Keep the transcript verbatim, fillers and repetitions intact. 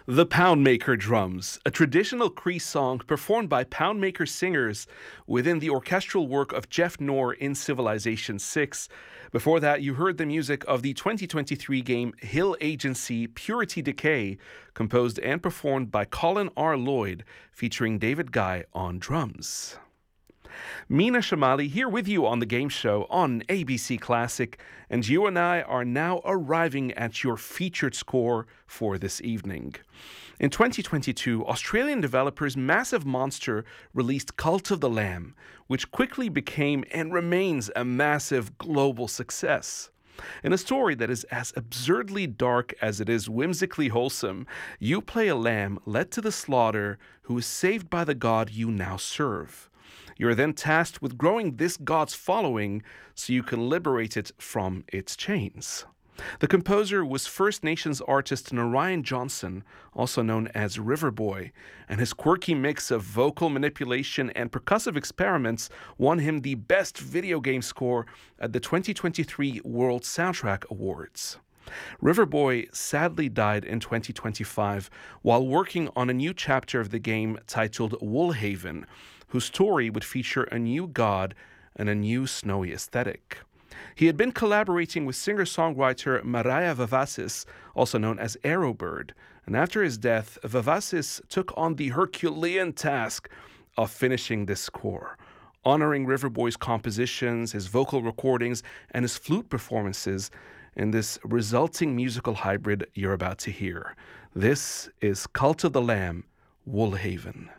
The Poundmaker Drums, a traditional Cree song performed by Poundmaker singers within the orchestral work of Jeff Knorr in Civilization six. Before that, you heard the music of the twenty twenty-three game Hill Agency Purity Decay, composed and performed by Colin R. Lloyd, featuring David Guy on drums. Mina Shamali here with you on the game show on A B C Classic, and you and I are now arriving at your featured score for this evening. In twenty twenty-two, Australian developers Massive Monster released Cult of the Lamb, which quickly became and remains a massive global success. In a story that is as absurdly dark as it is whimsically wholesome, you play a lamb led to the slaughter who is saved by the god you now serve. You are then tasked with growing this god's following so you can liberate it from its chains. The composer was First Nations artist Narayan Johnson, also known as Riverboy, and his quirky mix of vocal manipulation and percussive experiments won him the Best Video Game Score at the twenty twenty-three World Soundtrack Awards. Riverboy sadly died in twenty twenty-five while working on a new chapter of the game titled Woolhaven, whose story would feature a new god and a new snowy aesthetic. He had been collaborating with singer-songwriter Mariah Vavasis, also known as Arrowbird, and after his death, Vavasis took on the Herculean task of finishing this score, honoring Riverboy's compositions, his vocal recordings, and his flute performances in this resulting musical hybrid you're about to hear. This is Cult of the Lamb, Woolhaven.